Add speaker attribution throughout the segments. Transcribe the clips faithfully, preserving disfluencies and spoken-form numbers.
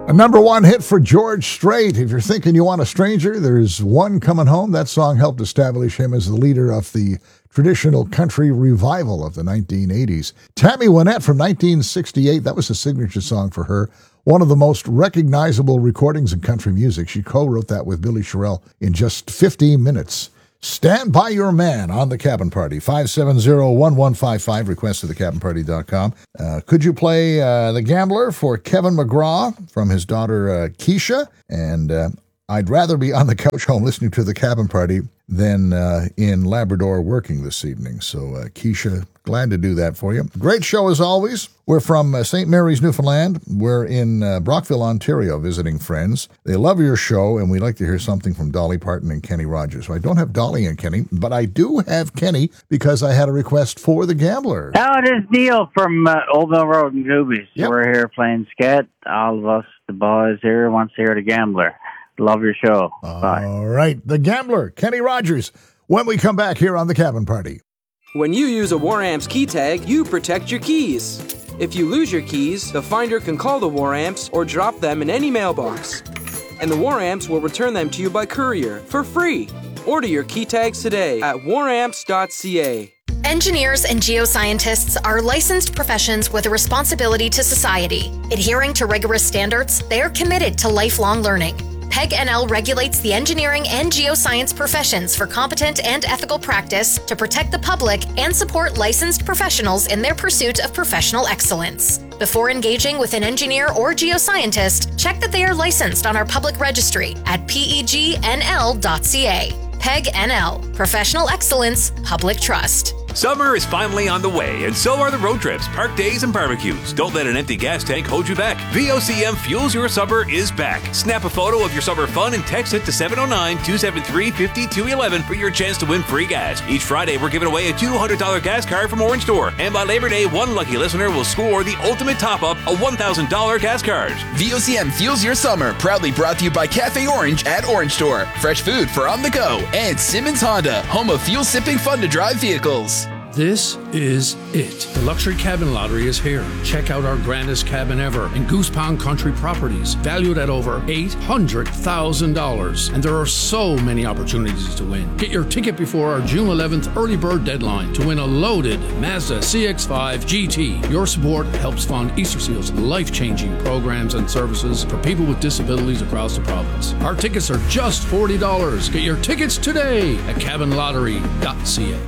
Speaker 1: A number one hit for George Strait. If you're thinking you want a stranger, there's one coming home. That song helped establish him as the leader of the traditional country revival of the nineteen eighties. Tammy Wynette from nineteen sixty-eight, that was a signature song for her. One of the most recognizable recordings in country music. She co-wrote that with Billy Sherrill in just fifteen minutes. Stand by your man on the Cabin Party. five seven zero, one one five five, request to the cabin party dot com. Uh, could you play uh, The Gambler for Kevin McGraw from his daughter uh, Keisha? And uh, I'd rather be on the couch home listening to the Cabin Party than uh, in Labrador working this evening. So uh, Keisha, glad to do that for you. Great show as always. We're from uh, Saint Mary's, Newfoundland. We're in uh, Brockville, Ontario, visiting friends. They love your show, and we'd like to hear something from Dolly Parton and Kenny Rogers. So I don't have Dolly and Kenny, but I do have Kenny because I had a request for The Gambler.
Speaker 2: Oh, it is Neil from uh, Old Mill Road in Goobies.
Speaker 1: Yep.
Speaker 2: We're here playing scat. All of us, the boys here, wants to hear The Gambler. Love your show. Bye.
Speaker 1: All right, The Gambler, Kenny Rogers, when we come back here on the Cabin Party.
Speaker 3: When you use a WarAmps key tag, you protect your keys. If you lose your keys, the finder can call the WarAmps or drop them in any mailbox. And the WarAmps will return them to you by courier for free. Order your key tags today at war amps dot c a.
Speaker 4: Engineers and geoscientists are licensed professions with a responsibility to society. Adhering to rigorous standards, they are committed to lifelong learning. PEG N L regulates the engineering and geoscience professions for competent and ethical practice to protect the public and support licensed professionals in their pursuit of professional excellence. Before engaging with an engineer or geoscientist, check that they are licensed on our public registry at P E G N L dot C A. PEG N L, Professional Excellence, Public Trust.
Speaker 5: Summer is finally on the way, and so are the road trips, park days, and barbecues. Don't let an empty gas tank hold you back. V O C M Fuels Your Summer is back. Snap a photo of your summer fun and text it to seven oh nine, two seven three, five two one one for your chance to win free gas. Each Friday, we're giving away a two hundred dollars gas card from Orange Store. And by Labor Day, one lucky listener will score the ultimate top-up, a one thousand dollars gas card.
Speaker 6: V O C M Fuels Your Summer, proudly brought to you by Cafe Orange at Orange Store. Fresh food for on the go. And Simmons Honda, home of fuel-sipping fun-to-drive vehicles.
Speaker 7: This is it. The Luxury Cabin Lottery is here. Check out our grandest cabin ever in Goose Pond Country Properties, valued at over eight hundred thousand dollars. And there are so many opportunities to win. Get your ticket before our June eleventh early bird deadline to win a loaded Mazda C X five G T. Your support helps fund Easter Seal's life-changing programs and services for people with disabilities across the province. Our tickets are just forty dollars. Get your tickets today at cabin lottery dot c a.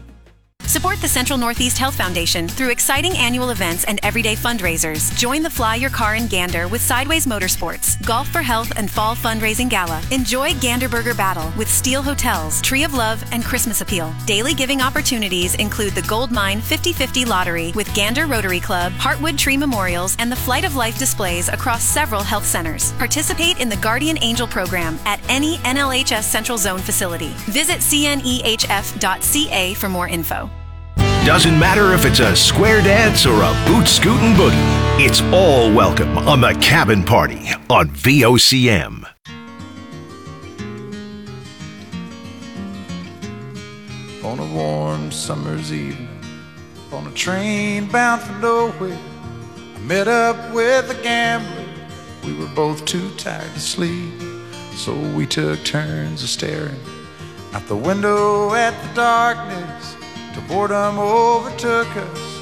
Speaker 8: Support the Central Northeast Health Foundation through exciting annual events and everyday fundraisers. Join the Fly Your Car in Gander with Sideways Motorsports, Golf for Health and Fall Fundraising Gala. Enjoy Gander Burger Battle with Steel Hotels, Tree of Love, and Christmas Appeal. Daily giving opportunities include the Gold Mine fifty fifty Lottery with Gander Rotary Club, Heartwood Tree Memorials, and the Flight of Life displays across several health centers. Participate in the Guardian Angel program at any N L H S Central Zone facility. Visit c n e h f dot c a for more info.
Speaker 9: Doesn't matter if it's a square dance or a boot scootin' boogie. It's all welcome on the Cabin Party on V O C M.
Speaker 10: On a warm summer's evening, on a train bound for nowhere, I met up with a gambler. We were both too tired to sleep, so we took turns of staring out the window at the darkness. The boredom overtook us.